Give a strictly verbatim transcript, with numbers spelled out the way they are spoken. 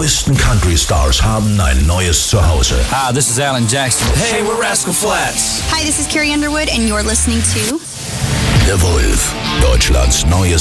neuesten Country-Stars haben ein neues Zuhause. Hi, this is Alan Jackson. Hey, we're Rascal Flatts. Hi, this is Carrie Underwood and you're listening to Der Wolf, Deutschlands neues